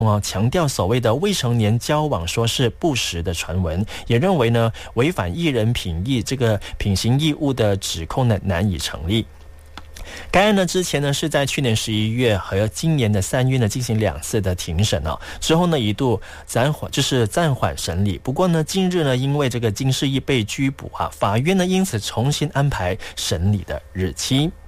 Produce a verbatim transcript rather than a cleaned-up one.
强调所谓的未成年交往说是不实的传闻，也认为呢违反艺人品义这个品行义务的指控呢难以成立。该案呢之前呢是在去年十一月和今年的三月呢进行两次的庭审哦，之后呢一度暂缓就是暂缓审理。不过呢近日呢因为这个金世义被拘捕啊，法院呢因此重新安排审理的日期。